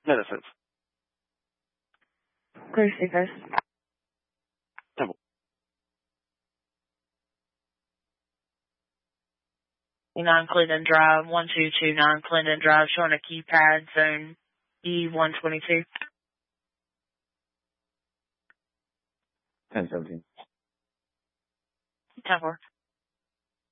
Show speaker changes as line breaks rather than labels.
Medicine.
Clear Seekers.
Temple.
9 Clinton Drive, 1229 Clinton Drive, showing a keypad, zone E122.
1017.
10-4.